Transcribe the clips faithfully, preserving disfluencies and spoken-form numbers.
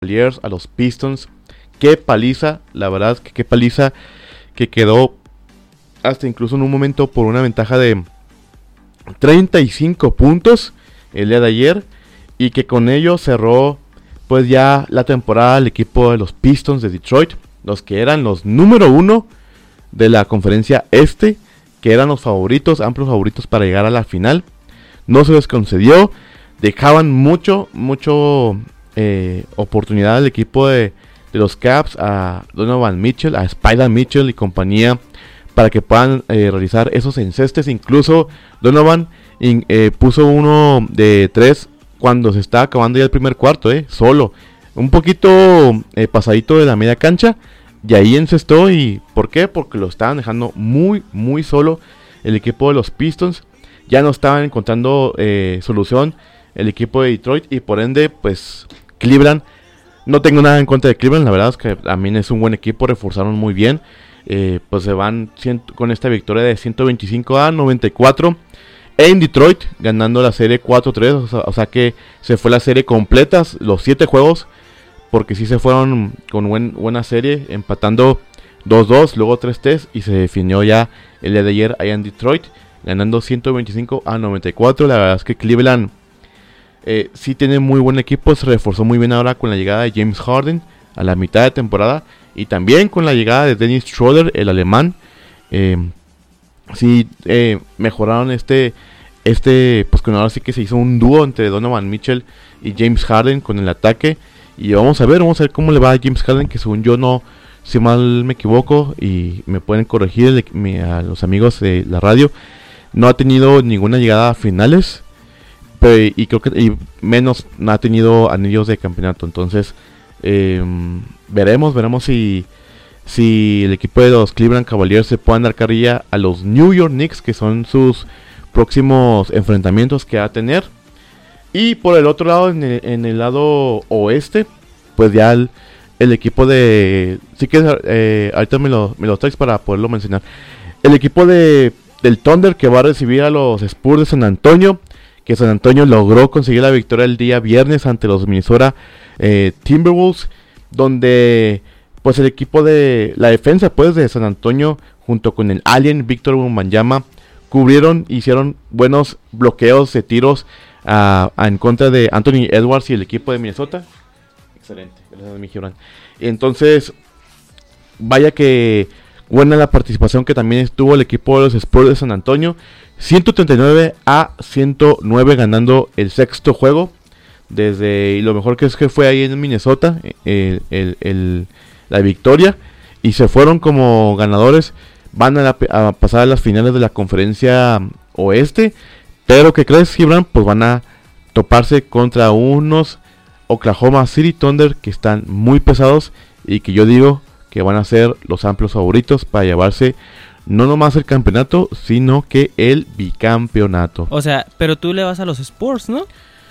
Cavaliers a los Pistons. Qué paliza, la verdad, que qué paliza que quedó hasta incluso en un momento por una ventaja de treinta y cinco puntos el día de ayer, y que con ello cerró pues ya la temporada el equipo de los Pistons de Detroit, los que eran los número uno de la conferencia este, que eran los favoritos, amplios favoritos para llegar a la final. No se les concedió, dejaban mucho, mucho eh, oportunidad al equipo de, de los Cavs, a Donovan Mitchell, a Spider Mitchell y compañía, para que puedan eh, realizar esos encestes. Incluso Donovan in, eh, puso uno de tres cuando se estaba acabando ya el primer cuarto, eh, solo, un poquito eh, pasadito de la media cancha, y ahí encestó. ¿Y por qué? Porque lo estaban dejando muy, muy solo el equipo de los Pistons. Ya no estaban encontrando eh, solución el equipo de Detroit, y por ende, pues, Cleveland, no tengo nada en contra de Cleveland, la verdad es que también es un buen equipo, reforzaron muy bien, eh, pues se van cien, con esta victoria de ciento veinticinco a noventa y cuatro en Detroit, ganando la serie cuatro tres, o sea, o sea que se fue la serie completa, los siete juegos, porque sí se fueron con buen, buena serie, empatando dos dos, luego tres tres, y se definió ya el día de ayer allá en Detroit, ganando ciento veinticinco a noventa y cuatro. La verdad es que Cleveland eh, sí tiene muy buen equipo, se reforzó muy bien ahora con la llegada de James Harden a la mitad de temporada, y también con la llegada de Dennis Schroeder, el alemán. Eh, sí eh, mejoraron este, este, pues con ahora sí que se hizo un dúo entre Donovan Mitchell y James Harden con el ataque, y vamos a ver, vamos a ver cómo le va a James Harden, que según yo no, si mal me equivoco, y me pueden corregir a los amigos de la radio, no ha tenido ninguna llegada a finales, pero, y creo que y menos no ha tenido anillos de campeonato. Entonces eh, veremos, veremos si, si el equipo de los Cleveland Cavaliers se puedan dar carrilla a los New York Knicks, que son sus próximos enfrentamientos que va a tener. Y por el otro lado, en el, en el lado oeste, pues ya el, el equipo de... Sí que eh, ahorita me lo, me lo traes para poderlo mencionar. El equipo de del Thunder, que va a recibir a los Spurs de San Antonio, que San Antonio logró conseguir la victoria el día viernes ante los Minnesota eh, Timberwolves, donde pues el equipo de la defensa pues de San Antonio junto con el alien Victor Wembanyama cubrieron, hicieron buenos bloqueos de tiros uh, a, en contra de Anthony Edwards y el equipo de Minnesota. Excelente, gracias a mi Gibran. Entonces, vaya que buena la participación que también estuvo el equipo de los Spurs de San Antonio, ciento treinta y nueve a ciento nueve, ganando el sexto juego. Desde, y lo mejor que es que fue ahí en Minnesota el, el, el, la victoria, y se fueron como ganadores. Van a, la, a pasar a las finales de la conferencia oeste, pero ¿qué crees, Gibran? Pues van a toparse contra unos Oklahoma City Thunder que están muy pesados, y que yo digo que van a ser los amplios favoritos para llevarse no nomás el campeonato, sino que el bicampeonato. O sea, pero tú le vas a los Spurs, ¿no?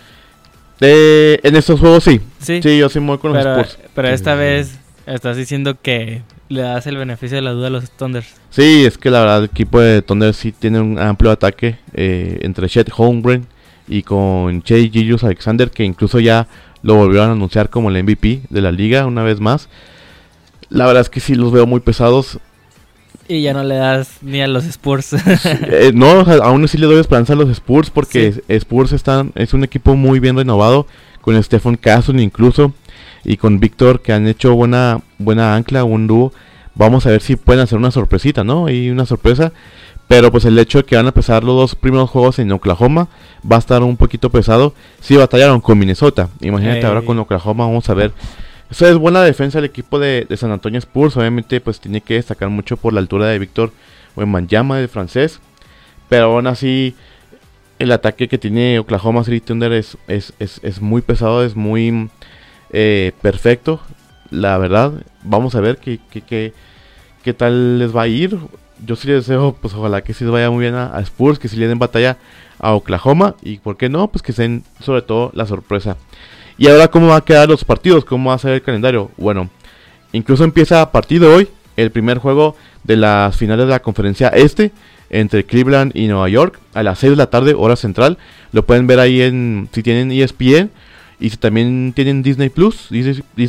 Eh, en estos juegos sí. Sí, sí yo sí me voy con pero, los Spurs. Pero esta vez estás diciendo que le das el beneficio de la duda a los Thunders. Sí, es que la verdad el equipo de Thunder sí tiene un amplio ataque eh, entre Chet Holmgren y con Shai Gilgeous-Alexander, que incluso ya lo volvieron a anunciar como el M V P de la liga una vez más. La verdad es que sí los veo muy pesados. Y ya no le das ni a los Spurs. eh, no, o sea, aún así le doy esperanza a los Spurs, porque sí. Spurs están, es un equipo muy bien renovado, con Stephen Castle incluso, y con Víctor, que han hecho buena buena ancla, un dúo. Vamos a ver si pueden hacer una sorpresita, ¿no? Y una sorpresa. Pero pues el hecho de que van a empezar los dos primeros juegos en Oklahoma va a estar un poquito pesado. Sí batallaron con Minnesota. Imagínate, hey. Ahora con Oklahoma vamos a ver. Eso es buena defensa del equipo de, de San Antonio Spurs. Obviamente pues tiene que destacar mucho por la altura de Víctor Wembanyama, del francés. Pero aún así el ataque que tiene Oklahoma City Thunder es, es, es, es muy pesado, es muy eh, perfecto. La verdad, vamos a ver qué, qué, qué, qué tal les va a ir. Yo sí les deseo, pues ojalá que sí les vaya muy bien a, a Spurs, que sí le den batalla a Oklahoma, y por qué no, pues que den sobre todo la sorpresa. Y ahora, ¿cómo va a quedar los partidos? ¿Cómo va a ser el calendario? Bueno, incluso empieza a partir de hoy el primer juego de las finales de la conferencia este, entre Cleveland y Nueva York, a las seis de la tarde, hora central. Lo pueden ver ahí en, si tienen E S P N, Y si también tienen Disney Plus, Disney,